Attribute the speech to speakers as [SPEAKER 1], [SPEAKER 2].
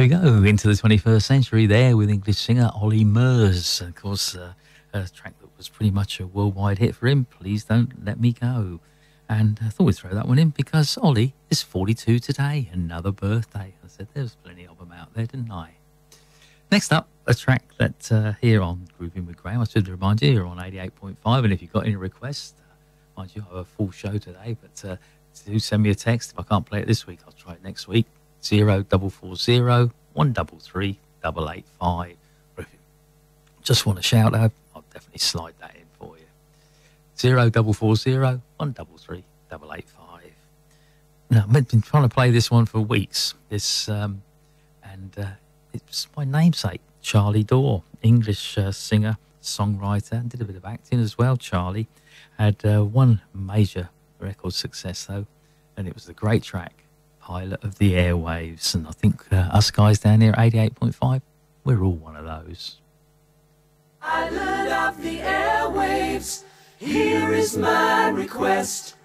[SPEAKER 1] we go, into the 21st century there with English singer Ollie Murs. Of course, a track that was pretty much a worldwide hit for him, Please Don't Let Me Go. And I thought we'd throw that one in because Ollie is 42 today, another birthday. I said there was plenty of them out there, didn't I? Next up, a track that here on Grooving with Graham, I should remind you, you're on 88.5, and if you've got any requests, mind you, I have a full show today, but do send me a text. If I can't play it this week, I'll try it next week. 0440 133 885. Or if you just want to shout out, I'll definitely slide that in for you. 0440 133 885. Now, I've been trying to play this one for weeks. It's my namesake, Charlie Dore, English singer, songwriter, and did a bit of acting as well. Charlie had one major record success though, and it was the great track Pilot of the Airwaves, and I think us guys down here at 88.5, we're all one of those.
[SPEAKER 2] Pilot of the airwaves, here is my request.